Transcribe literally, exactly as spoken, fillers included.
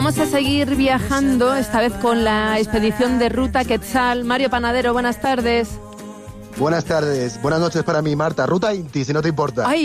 vamos a seguir viajando, esta vez con la expedición de Ruta Quetzal. Mario Panadero, buenas tardes. Buenas tardes, buenas noches para mí, Marta. Ruta Inti, si no te importa. Ay,